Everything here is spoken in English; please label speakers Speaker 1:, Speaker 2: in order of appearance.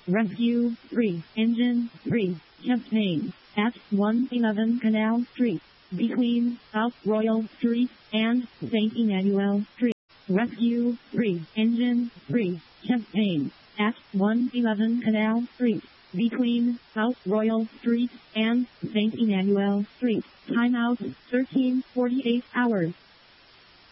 Speaker 1: Rescue 3, Engine 3, campaign at 111 Canal Street, between South Royal Street and St. Emmanuel Street. Rescue 3, Engine 3, campaign at 111 Canal Street, between South Royal Street and St. Emmanuel Street. Timeout 13:48 hours.